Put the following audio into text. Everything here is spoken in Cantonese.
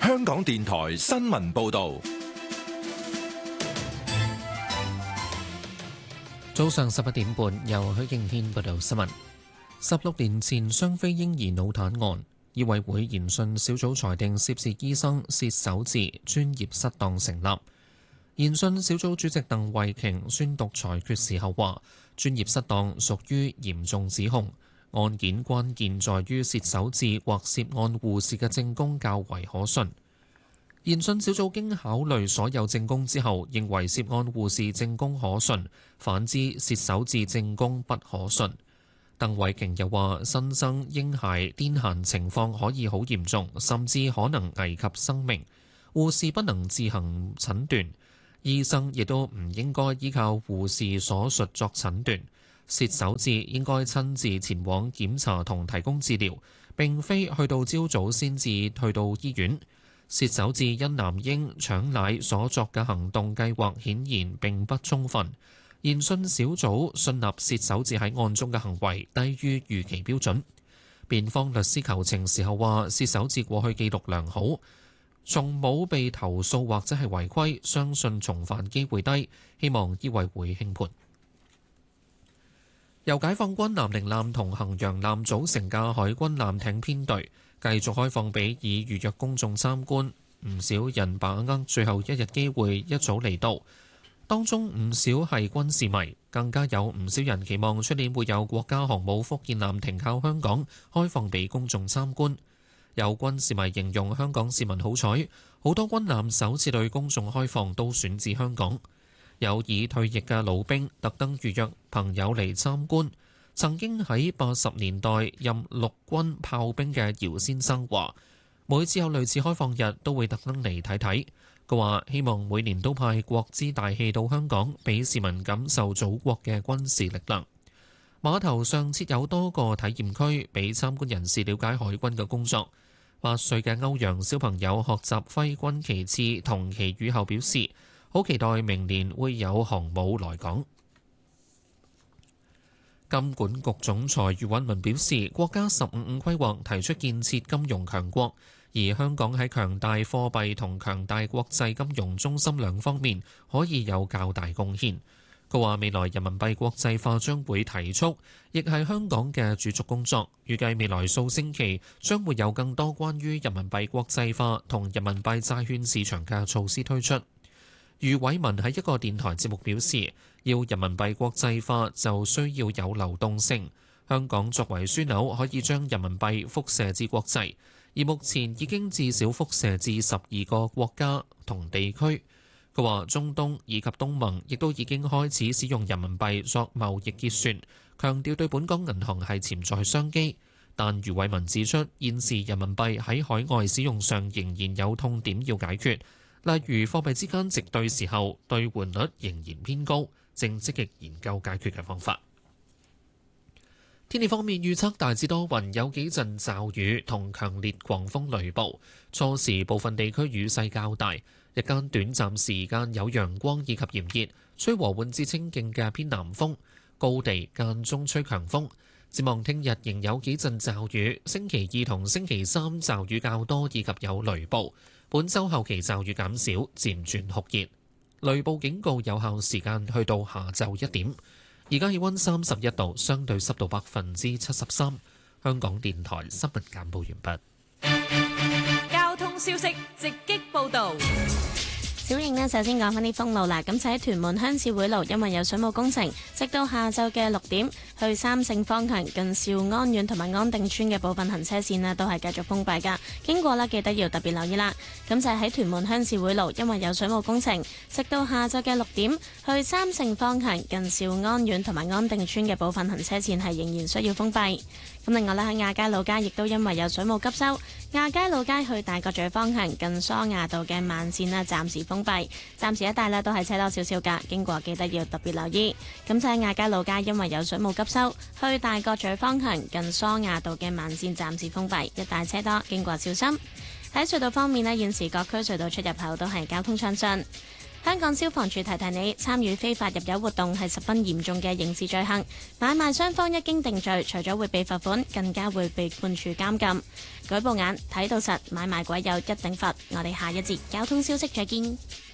香港電台新聞報道。 早上11點半，由許敬軒報道新聞。16年前雙非嬰兒腦癱案，醫委會研訊小組裁定涉事醫生薛守志專業失當成立。研訊小組主席鄧惠瓊宣讀裁決時候話，專業失當屬於嚴重指控，案件關鍵在於薛守志或涉案護士嘅證供較為可信。研訊小組經考慮所有證供之後，認為涉案護士證供可信，反之薛守志證供不可信。鄧惠瓊又話，新生嬰孩癲癇情況可以好嚴重，甚至可能危及生命，護士不能自行診斷，醫生亦都唔應該依靠護士所述作診斷。薛守志應該親自前往檢查同提供治療，並非去到朝早先至去到醫院。薛守志因男嬰搶奶所作嘅行動計劃顯然並不充分。研訊小組信納薛守志喺案中嘅行為低於預期標準。辯方律師求情時候話，薛守志過去記錄良好，從冇被投訴或者係違規，相信重犯機會低，希望醫委會輕判。由解放軍南寧艦同衡陽艦組成嘅海軍艦艇編隊繼續開放俾已預約公眾參觀，唔少人把握最後一日機會一早嚟到。當中唔少係軍事迷，更加有唔少人期望出年會有國家航母福建艦停靠香港，開放俾公眾參觀。有軍事迷形容香港市民好彩，好多軍艦首次對公眾開放都選址香港。有已退役嘅老兵特登預約朋友嚟參觀。曾經喺80年代任陸軍炮兵嘅姚先生話，每次有類似開放日都會特登嚟睇睇。佢話希望每年都派國之大戲到香港，俾市民感受祖國嘅軍事力量。碼頭上設有多個體驗區，俾參觀人士了解海軍嘅工作。8歲嘅歐陽小朋友學習揮軍旗幟同旗語後表示，好期待明年會有航母來港。金管局總裁余偉文表示，國家15+5規劃提出建設金融強國，而香港喺強大貨幣同強大國際金融中心兩方面可以有較大貢獻。佢話未來人民幣國際化將會提速，亦係香港嘅主軸工作。預計未來數星期將會有更多關於人民幣國際化同人民幣債券市場嘅措施推出。余偉文喺一個電台節目表示，要人民幣國際化就需要有流動性。香港作為樞紐，可以將人民幣輻射至國際，而目前已經至少輻射至12個國家同地區。佢話中東以及東盟亦都已經開始使用人民幣作貿易結算，強調對本港銀行係潛在商機。但余偉文指出，現時人民幣喺海外使用上仍然有痛點要解決。例如貨幣之間值兌時候兌換率仍然偏高，正積極研究解決嘅方法。天氣方面預測大致多雲，有幾陣驟雨同強烈狂風雷暴，初時部分地區雨勢較大，日間短暫時間有陽光以及炎熱，吹和緩至清勁嘅偏南風，高地間中吹強風。展望聽日仍有幾陣驟雨，星期2同星期3驟雨較多以及有雷暴。本週後期驟雨減少，漸轉酷熱。雷暴警告有效時間去到下晝1點。而家氣溫31度，相對濕度73%。香港電台新聞簡報完畢。交通消息直擊報導。 小瑩呢，首先講返啲封路啦。咁就喺屯門鄉事會路，因為有水務工程，直到下晝嘅6點，去三聖方向近兆安苑同埋安定村嘅部分行車線呢，都係繼續封閉㗎。經過啦，記得要特別留意啦。咁就係喺屯門鄉事會路，因為有水務工程，直到下晝嘅6點，去三聖方向近兆安苑同埋安定村嘅部分行車線係仍然需要封閉。咁另外咧，喺亞皆老街亦都因為有水務急修，亞皆老街去大角咀方向近梳亞道嘅慢線呢，暫時封閉，暫時一帶呢都係車多少少㗎，經過記得要特別留意。咁就喺亞皆老街因為有水務急修，去大角咀方向近梳亞道嘅慢線暫時封閉，一帶車多，經過小心。喺隧道方面呢，現時各區隧道出入口都係交通暢順。 香港消防處提提你，參與非法入油活動係十分嚴重嘅刑事罪行，買賣雙方一經定罪，除咗會被罰款，更加會被判處監禁。舉報眼睇到實，買賣鬼有一定罰。我哋下一節交通消息再見。